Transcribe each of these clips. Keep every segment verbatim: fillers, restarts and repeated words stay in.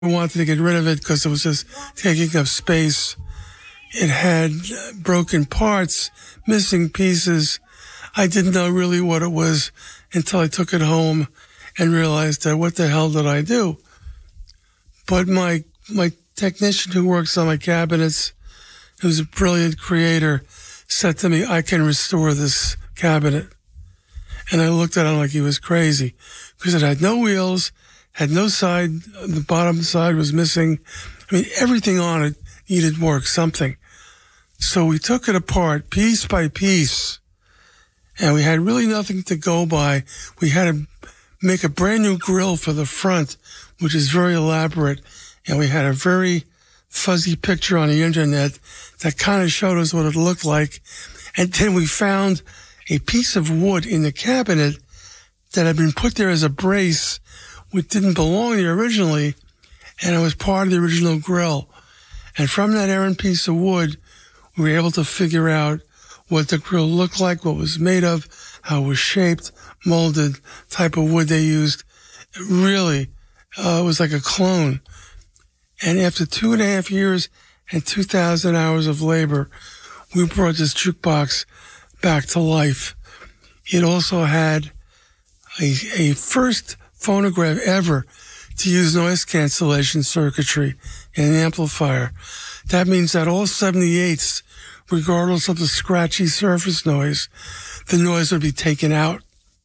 wanted to get rid of it because it was just taking up space. It had broken parts, missing pieces. I didn't know really what it was until I took it home and realized that what the hell did I do? But my my technician who works on my cabinets, who's a brilliant creator, said to me, I can restore this cabinet. And I looked at him like he was crazy because it had no wheels, had no side, the bottom side was missing. I mean, everything on it needed work, something. So we took it apart piece by piece, and we had really nothing to go by. We had to make a brand new grill for the front, which is very elaborate, and we had a very fuzzy picture on the internet that kind of showed us what it looked like. And then we found a piece of wood in the cabinet that had been put there as a brace, which didn't belong there originally, and it was part of the original grill. And from that errant piece of wood, we were able to figure out what the grill looked like, what it was made of, how it was shaped, molded, type of wood they used. Really, uh, it was like a clone. And after two and a half years and two thousand hours of labor, we brought this jukebox back to life. It also had a, a first phonograph ever to use noise cancellation circuitry in an amplifier. That means that all seventy-eights, regardless of the scratchy surface noise, the noise would be taken out.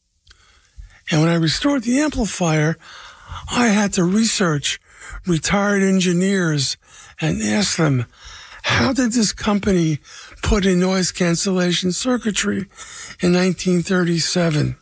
And when I restored the amplifier, I had to research retired engineers and ask them, how did this company put in noise cancellation circuitry in nineteen thirty-seven?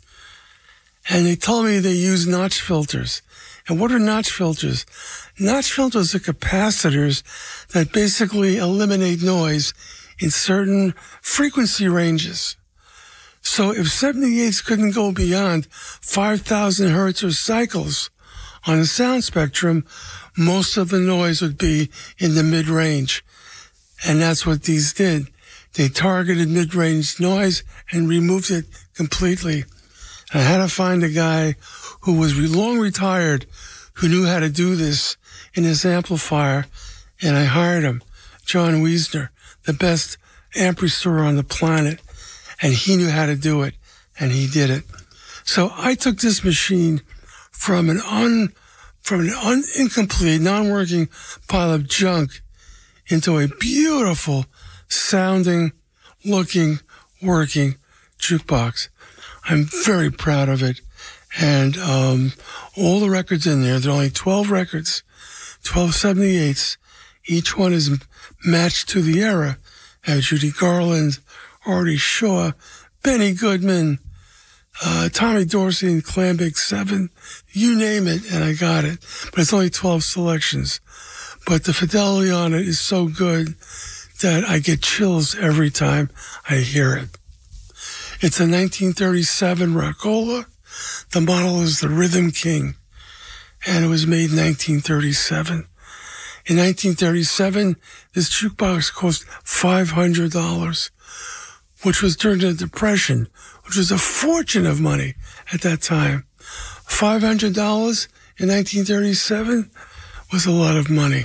And they told me they use notch filters. And what are notch filters? Notch filters are capacitors that basically eliminate noise in certain frequency ranges. So if seventy-eights couldn't go beyond five thousand hertz or cycles on a sound spectrum, most of the noise would be in the mid-range. And that's what these did. They targeted mid-range noise and removed it completely. I had to find a guy who was long retired who knew how to do this in his amplifier, and I hired him, John Wiesner, the best amp restorer on the planet, and he knew how to do it, and he did it. So I took this machine from an un, from an un, incomplete, non-working pile of junk into a beautiful sounding, looking, working jukebox. I'm very proud of it. And um, all the records in there, there are only twelve records, twelve seventy-eights. Each one is matched to the era. I have Judy Garland, Artie Shaw, Benny Goodman, uh, Tommy Dorsey and Clan Big Seven, you name it, and I got it. But it's only twelve selections. But the fidelity on it is so good that I get chills every time I hear it. It's a nineteen thirty-seven Rockola. The model is the Rhythm King, and it was made in nineteen thirty-seven. In nineteen thirty-seven, this jukebox cost five hundred dollars, which was during the Depression, which was a fortune of money at that time. five hundred dollars in nineteen thirty-seven was a lot of money.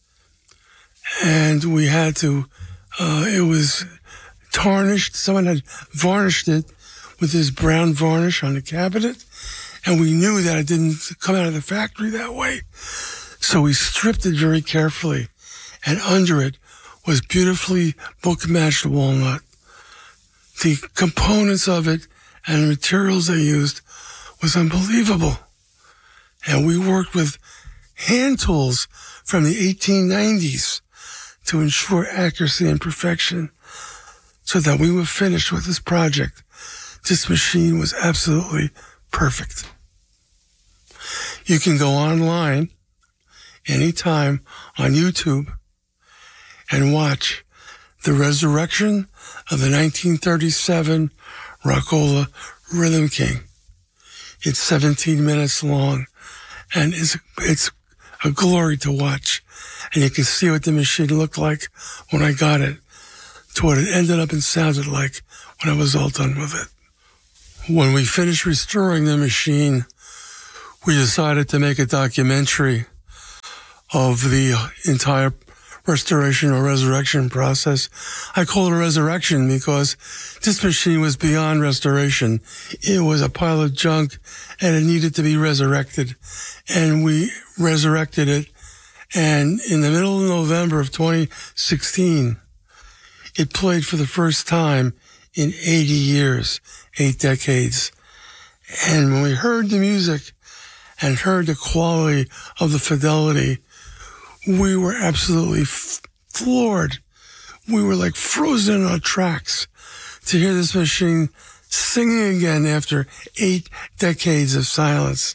And we had to, uh, it was tarnished. Someone had varnished it with this brown varnish on the cabinet, and we knew that it didn't come out of the factory that way. So we stripped it very carefully, and under it was beautifully book-matched walnut. The components of it and the materials they used was unbelievable. And we worked with hand tools from the eighteen nineties to ensure accuracy and perfection so that we were finished with this project. This machine was absolutely perfect. You can go online anytime on YouTube and watch the resurrection of the nineteen thirty-seven Rockola Rhythm King. It's seventeen minutes long, and it's, it's a glory to watch. And you can see what the machine looked like when I got it to what it ended up and sounded like when I was all done with it. When we finished restoring the machine, we decided to make a documentary of the entire restoration or resurrection process. I call it a resurrection because this machine was beyond restoration. It was a pile of junk and it needed to be resurrected. And we resurrected it. And in the middle of November of twenty sixteen, it played for the first time in eighty years, eight decades. And when we heard the music and heard the quality of the fidelity, we were absolutely f- floored. We were like frozen in our tracks to hear this machine singing again after eight decades of silence.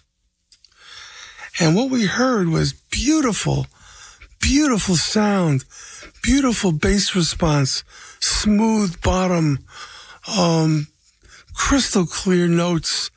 And what we heard was beautiful, beautiful sound, beautiful bass response, smooth bottom, um, crystal clear notes,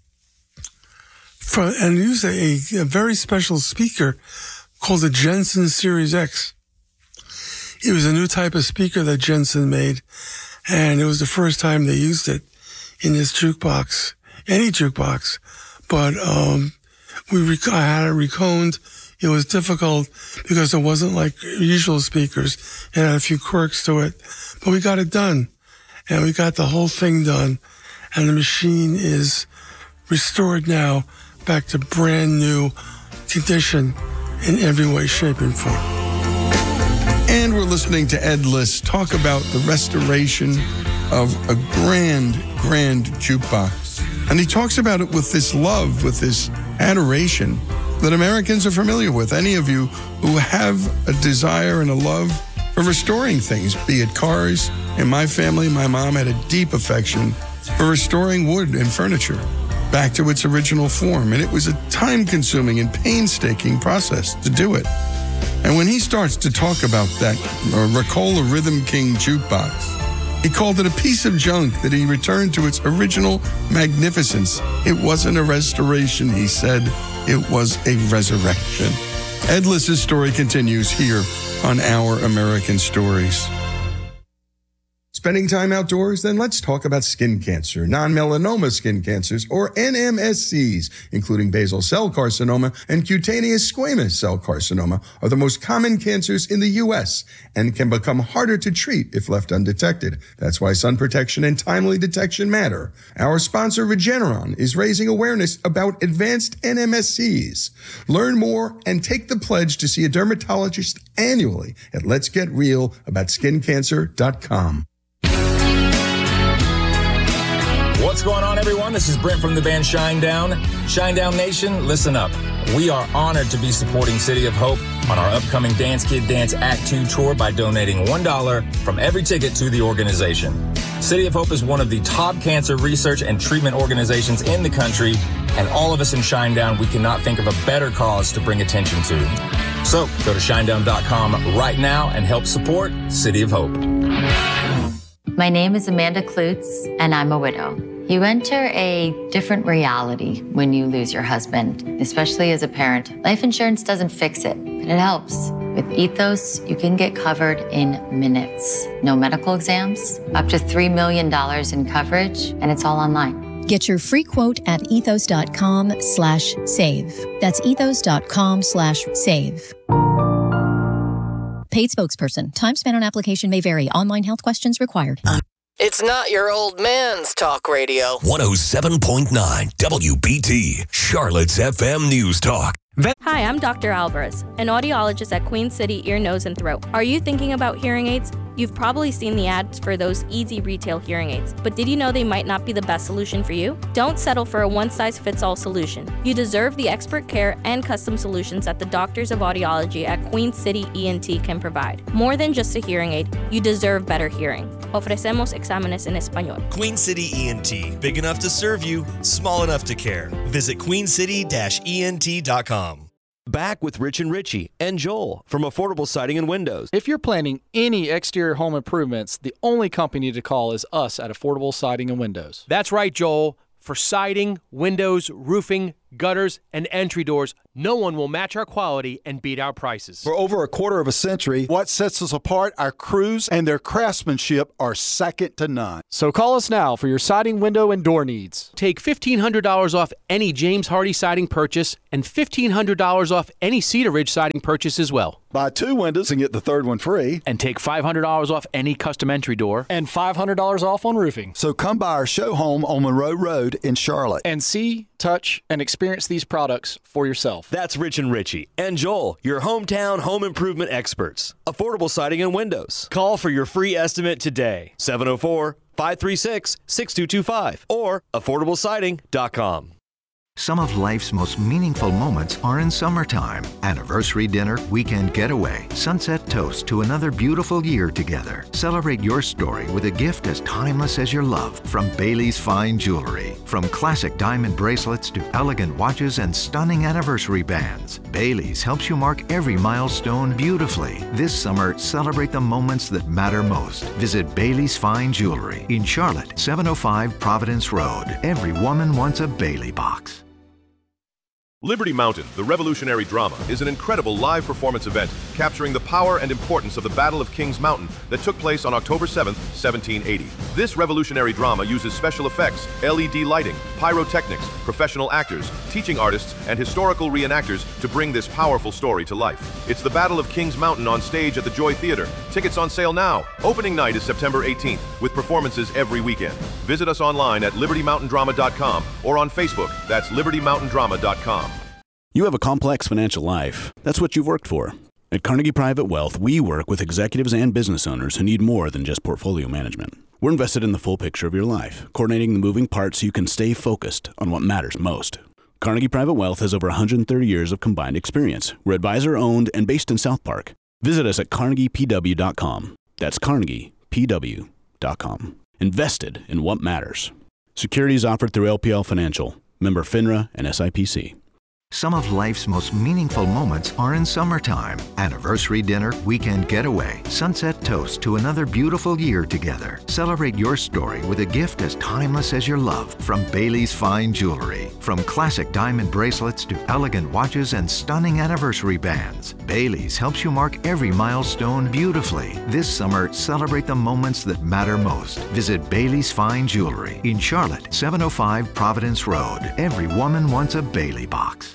from, and used a, a very special speaker called the Jensen Series X. It was a new type of speaker that Jensen made, and it was the first time they used it in this jukebox, any jukebox. But um, we rec- I had it reconed. It was difficult because it wasn't like usual speakers. It had a few quirks to it, but we got it done, and we got the whole thing done, and the machine is restored now back to brand new condition in every way, shape, and form. And we're listening to Ed Liss talk about the restoration of a grand, grand jukebox. And he talks about it with this love, with this adoration that Americans are familiar with. Any of you who have a desire and a love for restoring things, be it cars. In my family, my mom had a deep affection for restoring wood and furniture back to its original form. And it was a time-consuming and painstaking process to do it. And when he starts to talk about that uh, Ricola Rhythm King jukebox, he called it a piece of junk that he returned to its original magnificence. It wasn't a restoration, he said. It was a resurrection. Ed Liss's story continues here on Our American Stories. Spending time outdoors? Then let's talk about skin cancer. Non-melanoma skin cancers, or N M S Cs, including basal cell carcinoma and cutaneous squamous cell carcinoma, are the most common cancers in the U S and can become harder to treat if left undetected. That's why sun protection and timely detection matter. Our sponsor, Regeneron, is raising awareness about advanced N M S Cs. Learn more and take the pledge to see a dermatologist annually at lets get real about skin cancer dot com. What's going on, everyone? This is Brent from the band Shinedown. Shinedown Nation, listen up. We are honored to be supporting City of Hope on our upcoming Dance Kid Dance Act two tour by donating one dollar from every ticket to the organization. City of Hope is one of the top cancer research and treatment organizations in the country, and all of us in Shinedown, we cannot think of a better cause to bring attention to. So go to shinedown dot com right now and help support City of Hope. My name is Amanda Klutz, and I'm a widow. You enter a different reality when you lose your husband, especially as a parent. Life insurance doesn't fix it, but it helps. With Ethos, you can get covered in minutes. No medical exams, up to three million dollars in coverage, and it's all online. Get your free quote at ethos.com slash save. That's ethos.com slash save. Paid spokesperson. Time spent on application may vary. Online health questions required. It's not your old man's talk radio. one oh seven point nine W B T, Charlotte's F M News Talk. Hi, I'm Doctor Alvarez, an audiologist at Queen City Ear, Nose, and Throat. Are you thinking about hearing aids? You've probably seen the ads for those easy retail hearing aids, but did you know they might not be the best solution for you? Don't settle for a one-size-fits-all solution. You deserve the expert care and custom solutions that the doctors of audiology at Queen City E N T can provide. More than just a hearing aid, you deserve better hearing. Ofrecemos exámenes en español. Queen City E N T, big enough to serve you, small enough to care. Visit queen city dash E N T dot com. Back with Rich and Richie and Joel from Affordable Siding and Windows. If you're planning any exterior home improvements, the only company to call is us at Affordable Siding and Windows. That's right, Joel. For siding, windows, roofing, gutters, and entry doors, no one will match our quality and beat our prices. For over a quarter of a century, what sets us apart, our crews and their craftsmanship are second to none. So call us now for your siding, window, and door needs. Take fifteen hundred dollars off any James Hardy siding purchase and fifteen hundred dollars off any Cedar Ridge siding purchase as well. Buy two windows and get the third one free. And take five hundred dollars off any custom entry door. And five hundred dollars off on roofing. So come by our show home on Monroe Road in Charlotte. And see, touch, and experience these products for yourself. That's Rich and Richie and Joel, your hometown home improvement experts. Affordable siding and windows. Call for your free estimate today. seven oh four, five three six, six two two five or affordable siding dot com. Some of life's most meaningful moments are in summertime. Anniversary dinner, weekend getaway, sunset toast to another beautiful year together. Celebrate your story with a gift as timeless as your love from Bailey's Fine Jewelry. From classic diamond bracelets to elegant watches and stunning anniversary bands, Bailey's helps you mark every milestone beautifully. This summer, celebrate the moments that matter most. Visit Bailey's Fine Jewelry in Charlotte, seven oh five Providence Road. Every woman wants a Bailey box. Liberty Mountain, the revolutionary drama, is an incredible live performance event capturing the power and importance of the Battle of Kings Mountain that took place on October seventh, seventeen eighty. This revolutionary drama uses special effects, L E D lighting, pyrotechnics, professional actors, teaching artists, and historical reenactors to bring this powerful story to life. It's the Battle of Kings Mountain on stage at the Joy Theater. Tickets on sale now. Opening night is September eighteenth, with performances every weekend. Visit us online at liberty mountain drama dot com or on Facebook. That's liberty mountain drama dot com. You have a complex financial life. That's what you've worked for. At Carnegie Private Wealth, we work with executives and business owners who need more than just portfolio management. We're invested in the full picture of your life, coordinating the moving parts so you can stay focused on what matters most. Carnegie Private Wealth has over one hundred thirty years of combined experience. We're advisor-owned and based in South Park. Visit us at carnegie p w dot com. That's carnegie p w dot com. Invested in what matters. Securities offered through L P L Financial, member FINRA and S I P C. Some of life's most meaningful moments are in summertime. Anniversary dinner, weekend getaway, sunset toast to another beautiful year together. Celebrate your story with a gift as timeless as your love from Bailey's Fine Jewelry. From classic diamond bracelets to elegant watches and stunning anniversary bands, Bailey's helps you mark every milestone beautifully. This summer, celebrate the moments that matter most. Visit Bailey's Fine Jewelry in Charlotte, seven oh five Providence Road. Every woman wants a Bailey box.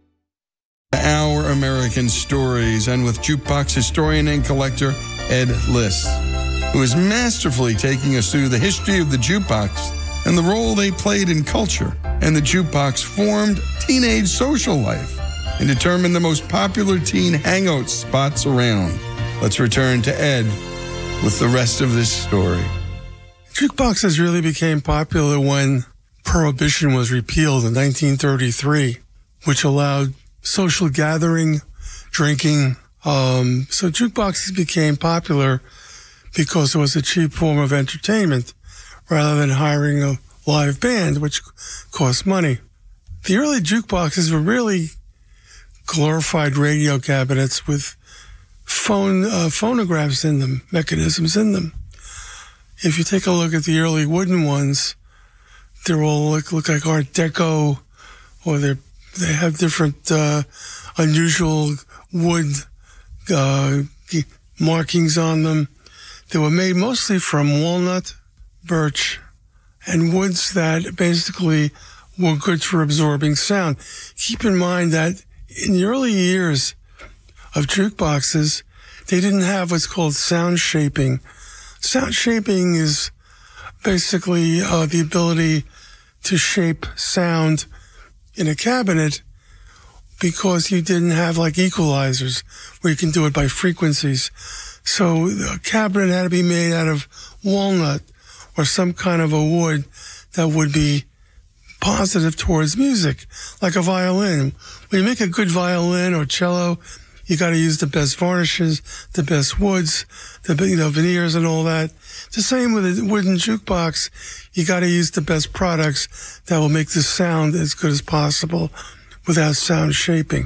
Our American Stories, and with jukebox historian and collector Ed Liss, who is masterfully taking us through the history of the jukebox and the role they played in culture and the jukebox formed teenage social life and determined the most popular teen hangout spots around. Let's return to Ed with the rest of this story. Jukeboxes really became popular when Prohibition was repealed in nineteen thirty-three, which allowed social gathering, drinking. Um, so jukeboxes became popular because it was a cheap form of entertainment rather than hiring a live band, which cost money. The early jukeboxes were really glorified radio cabinets with phone uh, phonographs in them, mechanisms in them. If you take a look at the early wooden ones, they're all look, look like Art Deco, or they're They have different uh, unusual wood uh, markings on them. They were made mostly from walnut, birch, and woods that basically were good for absorbing sound. Keep in mind that in the early years of jukeboxes, they didn't have what's called sound shaping. Sound shaping is basically uh, the ability to shape sound in a cabinet because you didn't have like equalizers where you can do it by frequencies. So the cabinet had to be made out of walnut or some kind of a wood that would be positive towards music, like a violin. When you make a good violin or cello, you got to use the best varnishes, the best woods, the you know veneers and all that. The same with a wooden jukebox. You got to use the best products that will make the sound as good as possible without sound shaping.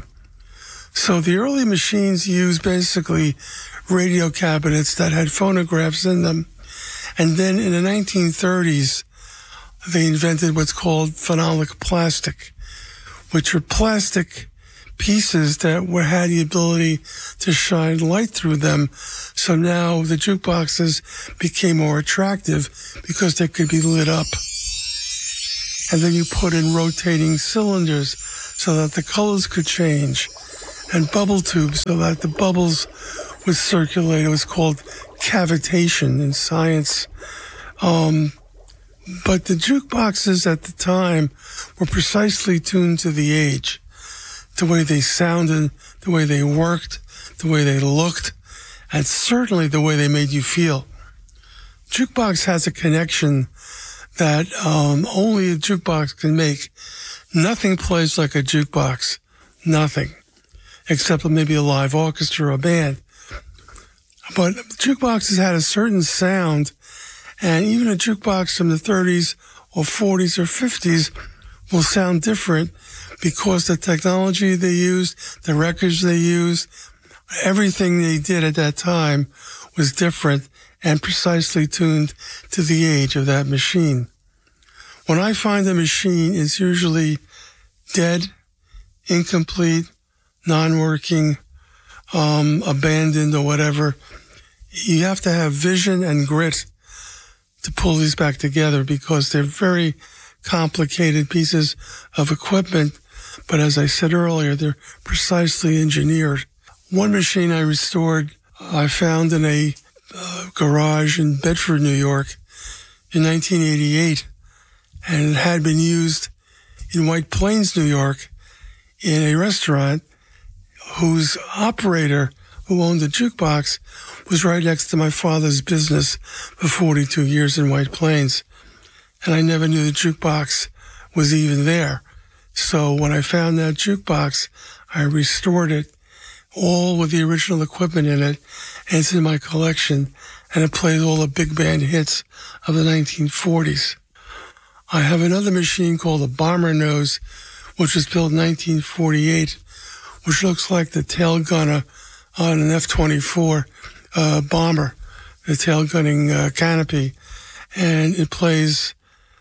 So the early machines used basically radio cabinets that had phonographs in them. And then in the nineteen thirties, they invented what's called phenolic plastic, which are plastic pieces that were, had the ability to shine light through them. So now the jukeboxes became more attractive because they could be lit up. And then you put in rotating cylinders so that the colors could change, and bubble tubes so that the bubbles would circulate. It was called cavitation in science. Um, but the jukeboxes at the time were precisely tuned to the age, the way they sounded, the way they worked, the way they looked, and certainly the way they made you feel. Jukebox has a connection that um, only a jukebox can make. Nothing plays like a jukebox. Nothing. Except maybe a live orchestra or a band. But jukeboxes had a certain sound, and even a jukebox from the thirties or forties or fifties will sound different because the technology they used, the records they used, everything they did at that time was different and precisely tuned to the age of that machine. When I find a machine, it's usually dead, incomplete, non-working, um, abandoned or whatever. You have to have vision and grit to pull these back together because they're very complicated pieces of equipment. But as I said earlier, they're precisely engineered. One machine I restored, I found in a uh, garage in Bedford, New York in nineteen eighty-eight, and it had been used in White Plains, New York, in a restaurant whose operator, who owned the jukebox, was right next to my father's business for forty-two years in White Plains. And I never knew the jukebox was even there. So when I found that jukebox, I restored it, all with the original equipment in it, and it's in my collection, and it plays all the big band hits of the nineteen forties. I have another machine called a Bomber Nose, which was built in nineteen forty-eight, which looks like the tail gunner on an F twenty-four uh, bomber, the tail gunning uh, canopy, and it plays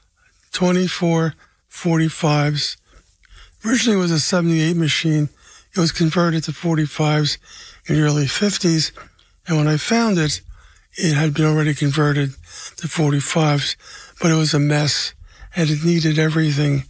twenty-four forty-fives. Originally it was a seventy-eight machine. It was converted to forty-fives in the early fifties, and when I found it, it had been already converted to forty-fives, but it was a mess, and it needed everything.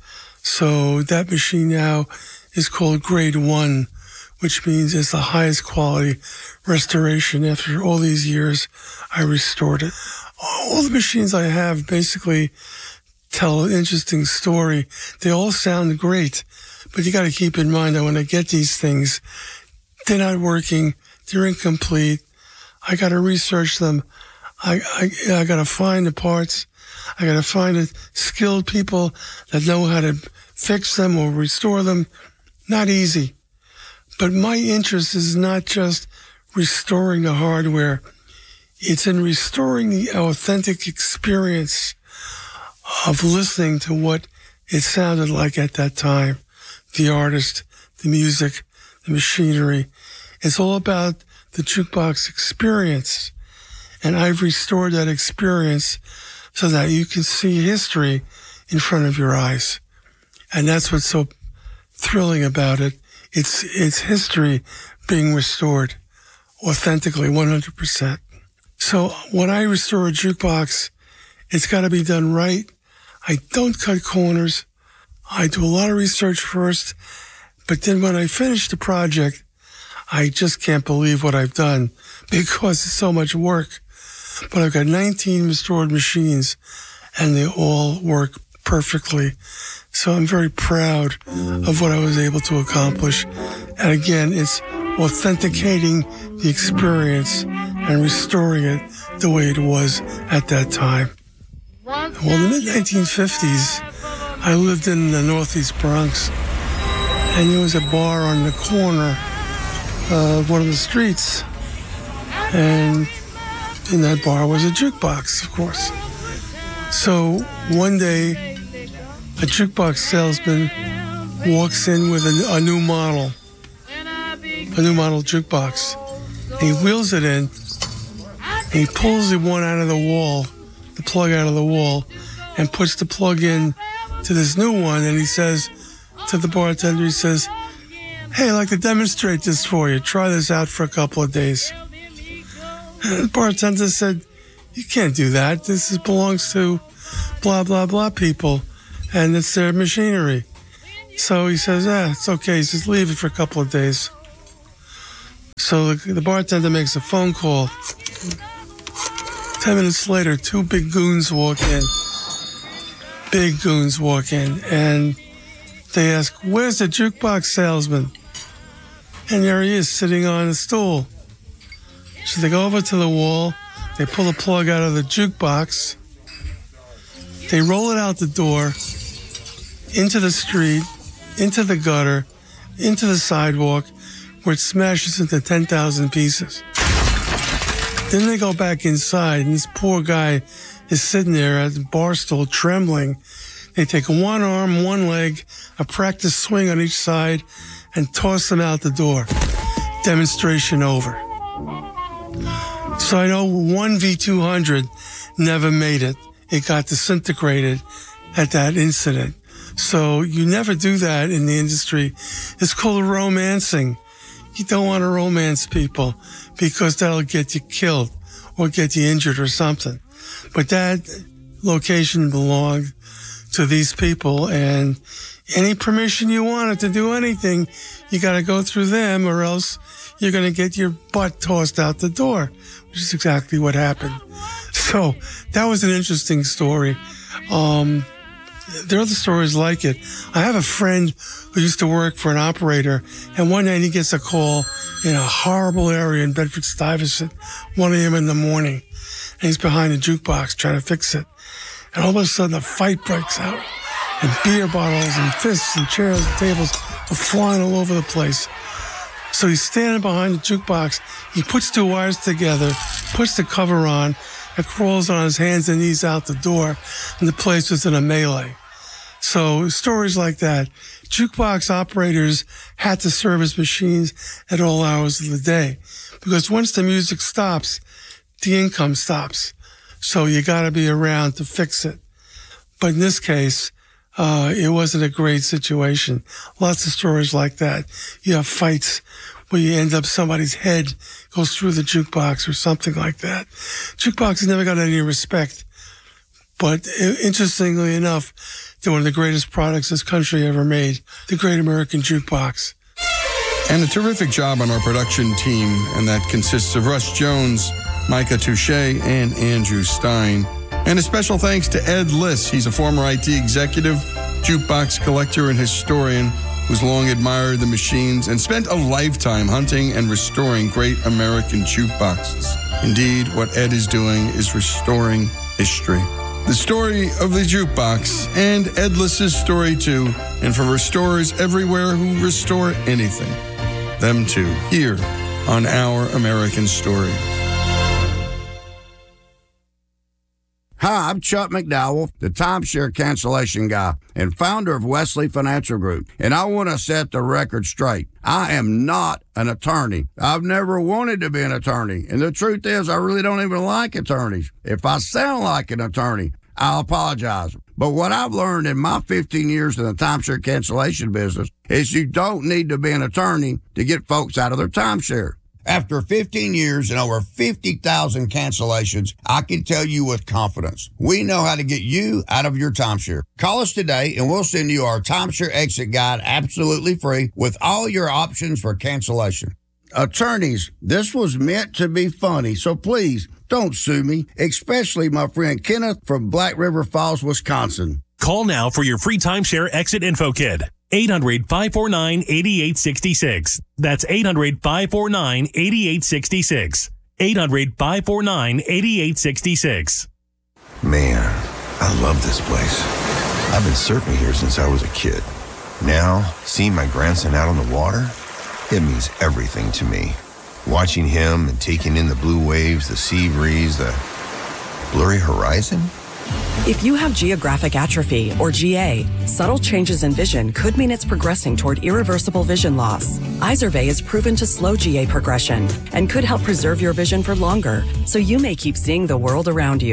So that machine now is called Grade One, which means it's the highest quality restoration. After all these years, I restored it. All the machines I have basically tell an interesting story. They all sound great, but you got to keep in mind that when I get these things, they're not working, they're incomplete. I got to research them. I, I, I got to find the parts. I got to find the skilled people that know how to fix them or restore them. Not easy. But my interest is not just restoring the hardware. It's in restoring the authentic experience of listening to what it sounded like at that time. The artist, the music, the machinery. It's all about the jukebox experience. And I've restored that experience so that you can see history in front of your eyes. And that's what's so thrilling about it. It's, it's history being restored authentically, one hundred percent. So when I restore a jukebox, it's got to be done right. I don't cut corners. I do a lot of research first, but then when I finish the project, I just can't believe what I've done because it's so much work. But I've got nineteen restored machines, and they all work perfectly. So I'm very proud of what I was able to accomplish. And again, it's authenticating the experience and restoring it the way it was at that time. Well, in the mid nineteen fifties, I lived in the Northeast Bronx, and there was a bar on the corner of one of the streets, and in that bar was a jukebox, of course. So one day, a jukebox salesman walks in with a, a new model, a new model jukebox. And he wheels it in, and he pulls the one out of the wall, the plug out of the wall, and puts the plug in to this new one. And he says to the bartender, he says, hey, I'd like to demonstrate this for you. Try this out for a couple of days. And the bartender said, you can't do that. This is, belongs to blah, blah, blah people, and it's their machinery. So he says, ah, it's okay. He says, leave it for a couple of days. So the, the bartender makes a phone call. Ten minutes later, two big goons walk in. Big goons walk in, and they ask, where's the jukebox salesman? And there he is, sitting on a stool. So they go over to the wall. They pull a plug out of the jukebox. They roll it out the door, into the street, into the gutter, into the sidewalk, where it smashes into ten thousand pieces. Then they go back inside, and this poor guy is sitting there at the bar stool, trembling. They take one arm, one leg, a practice swing on each side, and toss him out the door. Demonstration over. So I know one V two hundred never made it. It got disintegrated at that incident. So you never do that in the industry. It's called romancing. You don't want to romance people because that'll get you killed or get you injured or something. But that location belonged to these people, and any permission you wanted to do anything, you got to go through them, or else you're going to get your butt tossed out the door, which is exactly what happened. So that was an interesting story. Um, there are other stories like it. I have a friend who used to work for an operator, and one night he gets a call in a horrible area in Bedford-Stuyvesant, one a.m. in the morning, and he's behind the jukebox trying to fix it. And all of a sudden a fight breaks out, and beer bottles and fists and chairs and tables are flying all over the place. So he's standing behind the jukebox. He puts two wires together, puts the cover on, and crawls on his hands and knees out the door, and the place was in a melee. So stories like that. Jukebox operators had to service machines at all hours of the day, because once the music stops, the income stops. So you got to be around to fix it. But in this case, uh, it wasn't a great situation. Lots of stories like that. You have fights where you end up somebody's head goes through the jukebox or something like that. Jukeboxes never got any respect. But interestingly enough, they're one of the greatest products this country ever made, the Great American Jukebox. And a terrific job on our production team, and that consists of Russ Jones, Micah Touche, and Andrew Stein. And a special thanks to Ed Liss. He's a former I T executive, jukebox collector, and historian who's long admired the machines and spent a lifetime hunting and restoring great American jukeboxes. Indeed, what Ed is doing is restoring history. The story of the jukebox, and Ed Liss's story too, and for restorers everywhere who restore anything. Them too, here on Our American Story. Hi, I'm Chuck McDowell, the timeshare cancellation guy and founder of Wesley Financial Group, and I want to set the record straight. I am not an attorney. I've never wanted to be an attorney, and the truth is I really don't even like attorneys. If I sound like an attorney, I'll apologize. But what I've learned in my fifteen years in the timeshare cancellation business is you don't need to be an attorney to get folks out of their timeshare. After fifteen years and over fifty thousand cancellations, I can tell you with confidence, we know how to get you out of your timeshare. Call us today and we'll send you our timeshare exit guide absolutely free with all your options for cancellation. Attorneys, this was meant to be funny, so please don't sue me, especially my friend Kenneth from Black River Falls, Wisconsin. Call now for your free timeshare exit info kit. eight hundred, five four nine, eight eight six six. That's eight hundred, five four nine, eight eight six six. eight hundred, five four nine, eight eight six six. Man, I love this place. I've been surfing here since I was a kid. Now, seeing my grandson out on the water, it means everything to me. Watching him and taking in the blue waves, the sea breeze, the blurry horizon. If you have geographic atrophy, or G A, subtle changes in vision could mean it's progressing toward irreversible vision loss. Izervay is proven to slow G A progression and could help preserve your vision for longer, so you may keep seeing the world around you.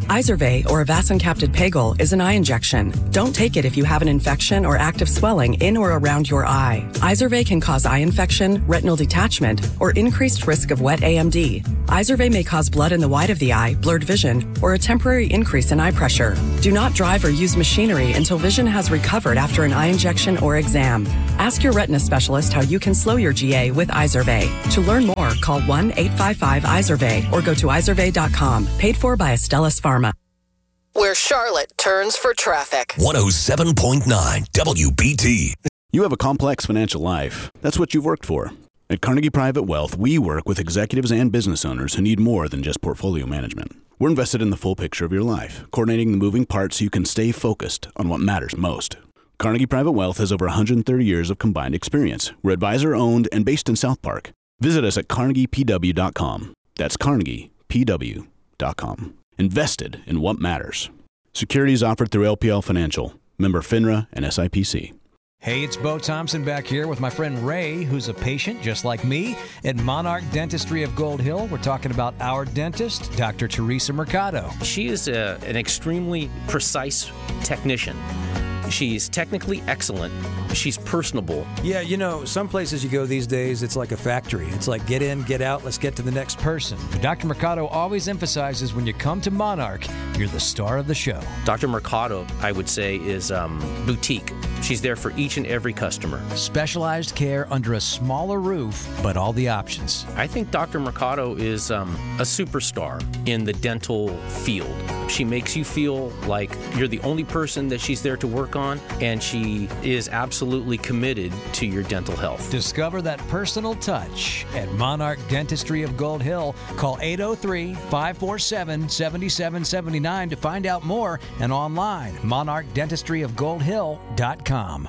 Izervay, or avacincaptad pegol, is an eye injection. Don't take it if you have an infection or active swelling in or around your eye. Izervay can cause eye infection, retinal detachment, or increased risk of wet A M D. Izervay may cause blood in the white of the eye, blurred vision, or a temporary increase in eye pressure. Do not drive or use machinery until vision has recovered after an eye injection or exam. Ask your retina specialist how you can slow your G A with Izervay. To learn more, call one eight five five Izervay or go to izervay dot com. Paid for by Astellas Pharma. Where Charlotte turns for traffic. one oh seven point nine W B T. You have a complex financial life. That's what you've worked for. At Carnegie Private Wealth, we work with executives and business owners who need more than just portfolio management. We're invested in the full picture of your life, coordinating the moving parts so you can stay focused on what matters most. Carnegie Private Wealth has over one hundred thirty years of combined experience. We're advisor-owned and based in South Park. Visit us at carnegie p w dot com. That's carnegie p w dot com. Invested in what matters. Securities offered through L P L Financial, member FINRA and S I P C. Hey, it's Bo Thompson back here with my friend Ray, who's a patient just like me at Monarch Dentistry of Gold Hill. We're talking about our dentist, Doctor Teresa Mercado. She is a, an extremely precise technician. She's technically excellent. She's personable. Yeah, you know, some places you go these days, it's like a factory. It's like get in, get out, let's get to the next person. But Doctor Mercado always emphasizes when you come to Monarch, you're the star of the show. Doctor Mercado, I would say, is um, boutique. She's there for each and every customer. Specialized care under a smaller roof, but all the options. I think Doctor Mercado is um, a superstar in the dental field. She makes you feel like you're the only person that she's there to work on, and she is absolutely committed to your dental health. Discover that personal touch at Monarch Dentistry of Gold Hill. Call eight oh three, five four seven, seven seven seven nine to find out more, and online, monarch dentistry of gold hill dot com.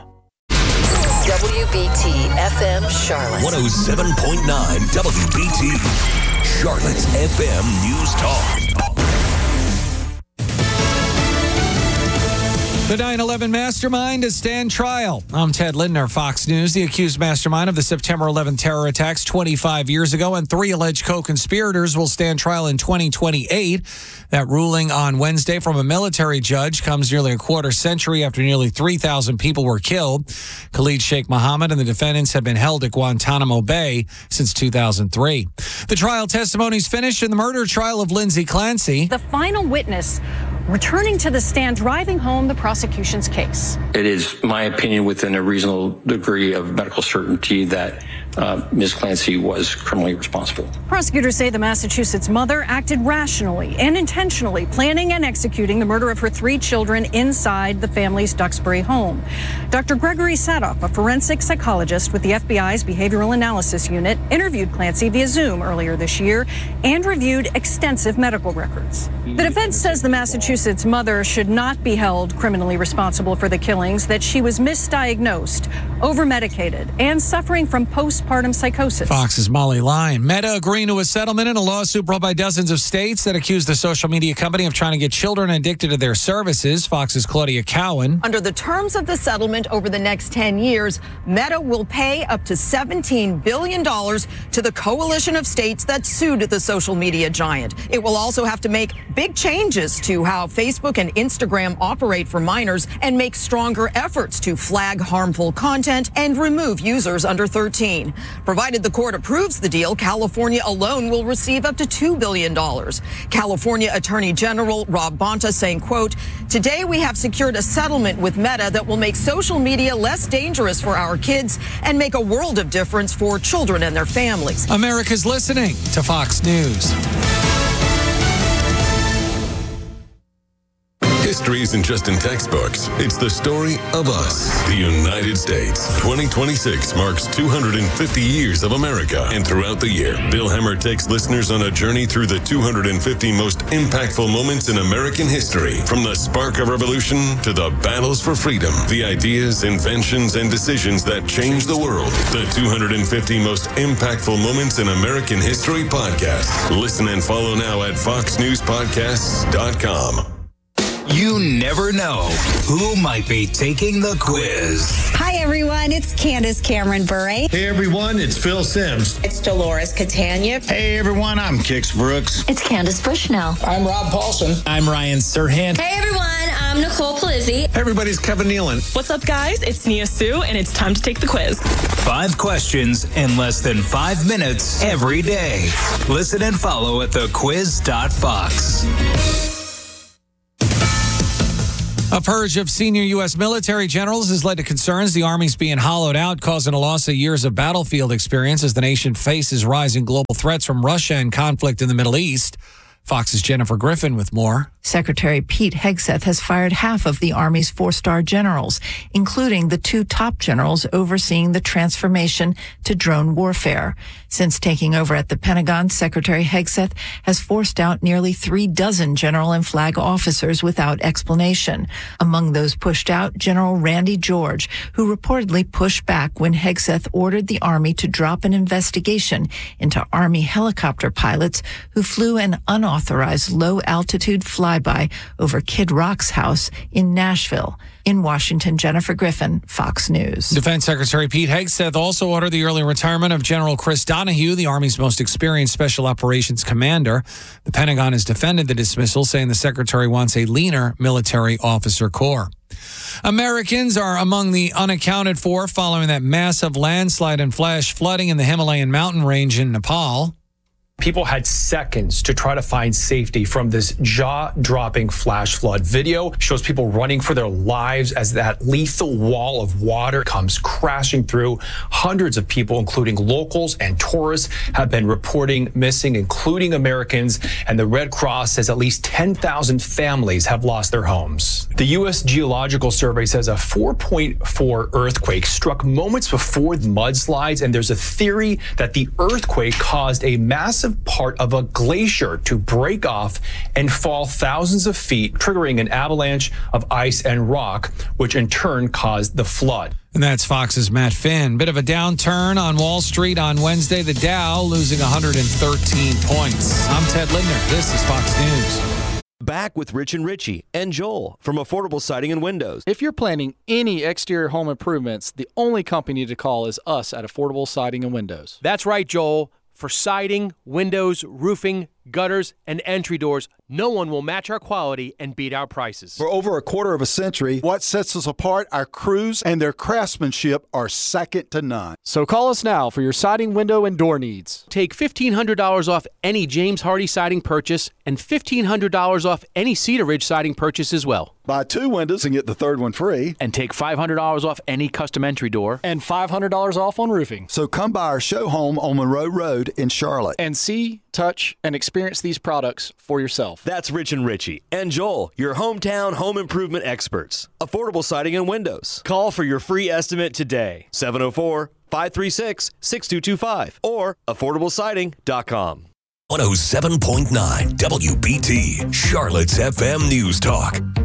W B T F M Charlotte. one oh seven point nine W B T. Charlotte's F M News Talk. The nine eleven mastermind is stand trial. I'm Ted Lindner, Fox News. The accused mastermind of the September eleventh terror attacks twenty-five years ago and three alleged co-conspirators will stand trial in twenty twenty-eight. That ruling on Wednesday from a military judge comes nearly a quarter century after nearly three thousand people were killed. Khalid Sheikh Mohammed and the defendants have been held at Guantanamo Bay since two thousand three. The trial testimonies finished in the murder trial of Lindsay Clancy. The final witness returning to the stand, driving home the prosecution's case. It is my opinion within a reasonable degree of medical certainty that uh, Miz Clancy was criminally responsible. Prosecutors say the Massachusetts mother acted rationally and intentionally, planning and executing the murder of her three children inside the family's Duxbury home. Doctor Gregory Sadoff, a forensic psychologist with the F B I's Behavioral Analysis Unit, interviewed Clancy via Zoom earlier this year and reviewed extensive medical records. The defense says the Massachusetts mother should not be held criminally responsible for the killings, that she was misdiagnosed, over-medicated, and suffering from postpartum psychosis. Fox's Molly Lyon. Meta agreeing to a settlement in a lawsuit brought by dozens of states that accused the social media company of trying to get children addicted to their services. Fox's Claudia Cowan. Under the terms of the settlement over the next ten years, Meta will pay up to seventeen billion dollars to the coalition of states that sued the social media giant. It will also have to make big changes to how Facebook and Instagram operate for minors and make stronger efforts to flag harmful content and remove users under thirteen. Provided the court approves the deal, California alone will receive up to two billion dollars. California Attorney General Rob Bonta saying, quote, "Today we have secured a settlement with Meta that will make social media less dangerous for our kids and make a world of difference for children and their families." America's listening to Fox News. History isn't just in textbooks. It's the story of us, the United States. twenty twenty-six marks two hundred fifty years of America. And throughout the year, Bill Hemmer takes listeners on a journey through the two hundred fifty most impactful moments in American history. From the spark of revolution to the battles for freedom, the ideas, inventions, and decisions that changed the world. The two hundred fifty most impactful moments in American history podcast. Listen and follow now at fox news podcasts dot com. You never know who might be taking the quiz. Hi, everyone. It's Candace Cameron Bure. Hey, everyone. It's Phil Sims. It's Dolores Catania. Hey, everyone. I'm Kix Brooks. It's Candace Bushnell. I'm Rob Paulson. I'm Ryan Serhant. Hey, everyone. I'm Nicole Palizzi. Hey, everybody's Kevin Nealon. What's up, guys? It's Nia Sue, and it's time to take the quiz. Five questions in less than five minutes every day. Listen and follow at the quiz dot fox. A purge of senior U S military generals has led to concerns the Army's being hollowed out, causing a loss of years of battlefield experience as the nation faces rising global threats from Russia and conflict in the Middle East. Fox's Jennifer Griffin with more. Secretary Pete Hegseth has fired half of the Army's four-star generals, including the two top generals overseeing the transformation to drone warfare. Since taking over at the Pentagon, Secretary Hegseth has forced out nearly three dozen general and flag officers without explanation. Among those pushed out, General Randy George, who reportedly pushed back when Hegseth ordered the Army to drop an investigation into Army helicopter pilots who flew an unauthorized low-altitude flyby over Kid Rock's house in Nashville. In Washington, Jennifer Griffin, Fox News. Defense Secretary Pete Hegseth also ordered the early retirement of General Chris Donahue, the Army's most experienced Special Operations commander. The Pentagon has defended the dismissal, saying the secretary wants a leaner military officer corps. Americans are among the unaccounted for following that massive landslide and flash flooding in the Himalayan mountain range in Nepal. People had seconds to try to find safety from this jaw-dropping flash flood. Video shows people running for their lives as that lethal wall of water comes crashing through. Hundreds of people, including locals and tourists, have been reporting missing, including Americans, and the Red Cross says at least ten thousand families have lost their homes. The U S Geological Survey says a four point four earthquake struck moments before the mudslides, and there's a theory that the earthquake caused a massive part of a glacier to break off and fall thousands of feet, triggering an avalanche of ice and rock, which in turn caused the flood. And that's Fox's Matt Finn. Bit of a downturn on Wall Street on Wednesday. The Dow losing one hundred thirteen points. I'm Ted Lindner. This is Fox News. Back with Rich and Richie and Joel from Affordable Siding and Windows. If you're planning any exterior home improvements, the only company to call is us at Affordable Siding and Windows. That's right, Joel. For siding, windows, roofing, gutters, and entry doors, no one will match our quality and beat our prices. For over a quarter of a century, what sets us apart, our crews and their craftsmanship are second to none. So call us now for your siding, window, and door needs. Take fifteen hundred dollars off any James Hardy siding purchase and fifteen hundred dollars off any Cedar Ridge siding purchase as well. Buy two windows and get the third one free. And take five hundred dollars off any custom entry door. And five hundred dollars off on roofing. So come by our show home on Monroe Road in Charlotte. And see, touch, and experience these products for yourself. That's Rich and Richie and Joel, your hometown home improvement experts. Affordable Siding and Windows. Call for your free estimate today. seven oh four, five three six, six two two five or affordable siding dot com. one oh seven point nine W B T, Charlotte's F M News Talk.